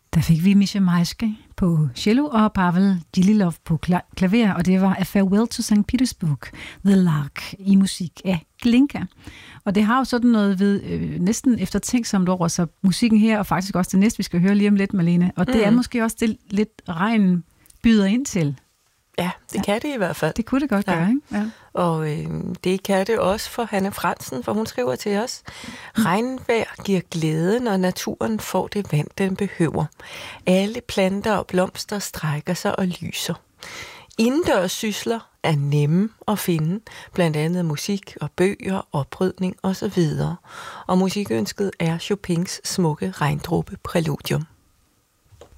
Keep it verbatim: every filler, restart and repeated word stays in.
Der fik vi Misha Majske på cello og Pavel Gililov på kla- klaver, og det var A Farewell to Sankt Petersburg, The Lark, i musik af Glinka. Og det har jo sådan noget ved øh, næsten eftertænksomt over sig, musikken her, og faktisk også det næste, vi skal høre lige om lidt, Malene. Og det mm. er måske også det lidt regnen byder ind til. Ja, det ja. kan det i hvert fald. Det kunne det godt ja. gøre, ikke? Ja. Og øh, det kan det også for Hanne Fransen, for hun skriver til os. Regnvejr giver glæde, når naturen får det vand, den behøver. Alle planter og blomster strækker sig og lyser. Indendørs sysler er nemme at finde, blandt andet musik og bøger, oprydning osv. Og musikønsket er Chopins smukke regndråbe præludium.